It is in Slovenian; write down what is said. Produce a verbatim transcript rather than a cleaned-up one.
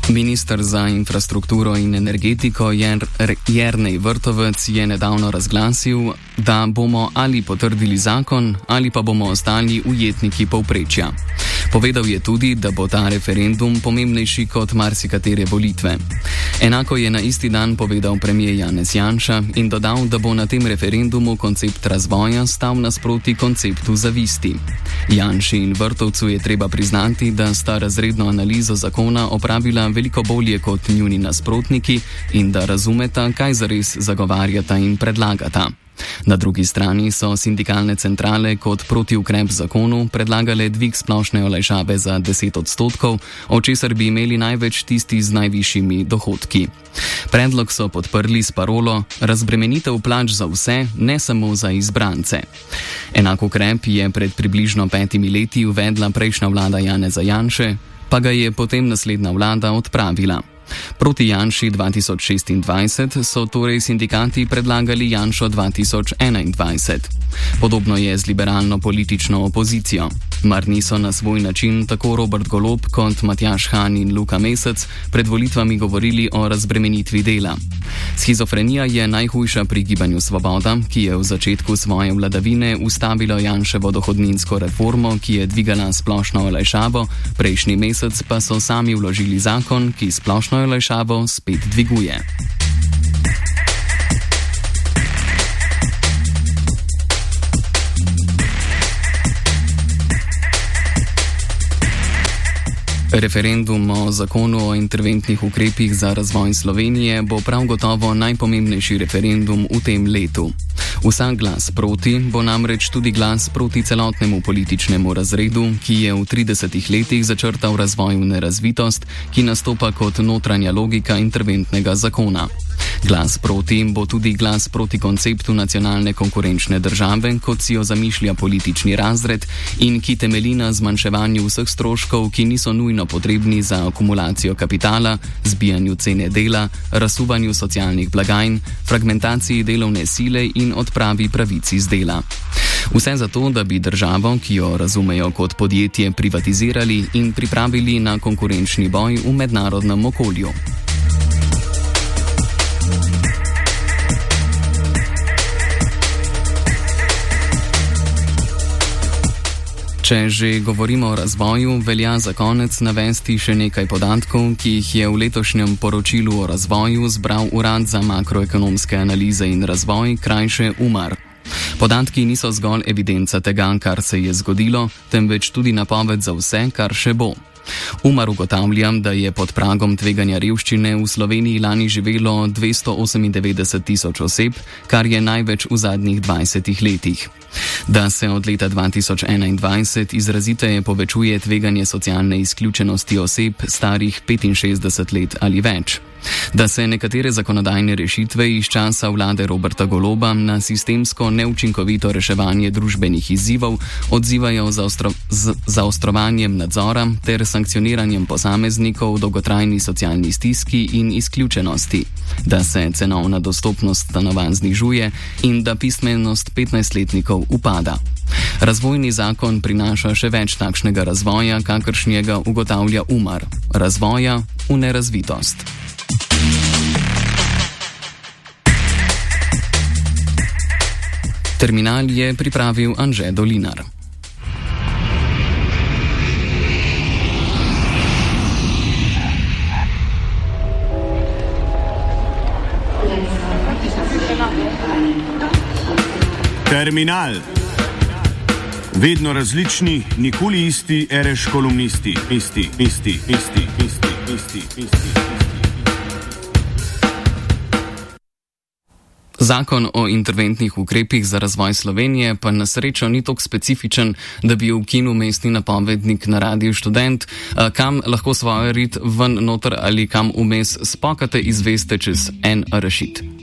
Minister za infrastrukturo in energetiko Jernej Vrtovec je nedavno razglasil, da bomo ali potrdili zakon ali pa bomo ostali ujetniki povprečja. Povedal je tudi, da bo ta referendum pomembnejši kot marsikatere volitve. Enako je na isti dan povedal premier Janez Janša in dodal, da bo na tem referendumu koncept razvoja stal nasproti konceptu zavisti. Janši in Vrtovcu je treba priznati, da sta razredno analizo zakona opravila veliko bolje kot njuni nasprotniki in da razumeta, kaj zares zagovarjata in predlagata. Na drugi strani so sindikalne centrale kot protiukrep zakonu predlagale dvig splošne olajšave za deset odstotkov, od česar bi imeli največ tisti z najvišjimi dohodki. Predlog so podprli s parolo razbremenitev plač za vse, ne samo za izbrance. Enak ukrep je pred približno petimi leti uvedla prejšnja vlada Janeza Janše, pa ga je potem naslednja vlada odpravila. Proti Janši dva tisoč šestindvajset so torej sindikati predlagali Janšo dva tisoč enaindvajset. Podobno je z liberalno politično opozicijo. Mar niso na svoj način tako Robert Golob kot Matjaž Han in Luka Mesec pred volitvami govorili o razbremenitvi dela. Schizofrenija je najhujša pri Gibanju Svoboda, ki je v začetku svoje vladavine ustavilo Janševo dohodninsko reformo, ki je dvigala splošno olajšavo, prejšnji mesec pa so sami vložili zakon, ki splošno olajšavo spet dviguje. Referendum o zakonu o interventnih ukrepih za razvoj Slovenije bo prav gotovo najpomembnejši referendum v tem letu. Vsak glas proti bo namreč tudi glas proti celotnemu političnemu razredu, ki je v tridesetih letih začrtal razvojno nerazvitost, ki nastopa kot notranja logika interventnega zakona. Glas proti bo tudi glas proti konceptu nacionalne konkurenčne države, kot si jo zamišlja politični razred in ki temelji na zmanjševanju vseh stroškov, ki niso nujno potrebni za akumulacijo kapitala, zbijanju cene dela, razsuvanju socialnih blagajn, fragmentaciji delovne sile in odpravi pravic iz dela. Vse zato, da bi državo, ki jo razumejo kot podjetje, privatizirali in pripravili na konkurenčni boj v mednarodnem okolju. Če že govorimo o razvoju, velja za konec navesti še nekaj podatkov, ki jih je v letošnjem poročilu o razvoju zbral Urad za makroekonomske analize in razvoj, krajše UMAR. Podatki niso zgolj evidenca tega, kar se je zgodilo, temveč tudi napoved za vse, kar še bo. UMAR ugotavlja, da je pod pragom tveganja revščine v Sloveniji lani živelo dvesto osemindevetdeset tisoč oseb, kar je največ v zadnjih dvajsetih letih. Da se od leta dva tisoč enaindvajset izraziteje povečuje tveganje socialne izključenosti oseb starih petinšestdeset let ali več. Da se nekatere zakonodajne rešitve iz časa vlade Roberta Goloba na sistemsko neučinkovito reševanje družbenih izzivov odzivajo zaostro, z zaostrovanjem nadzora ter sankcioniranjem posameznikov v dolgotrajni socialni stiski in izključenosti, da se cenovna dostopnost stanovanj znižuje in da pismenost petnajstletnikov upada. Razvojni zakon prinaša še več takšnega razvoja, kakršnega ugotavlja UMAR. Razvoja v nerazvitost. Terminal je pripravil Anže Dolinar. Terminal. Vedno različni, nikoli isti, ereš kolumnisti. Isti, isti, isti, isti, isti, isti. Zakon o interventnih ukrepih za razvoj Slovenije pa na srečo ni tako specifičen, da bi ukinil mestni napovednik na Radiu Študent, kam lahko svojo rit ven noter ali kam vmes spokate izveste čez en rešit.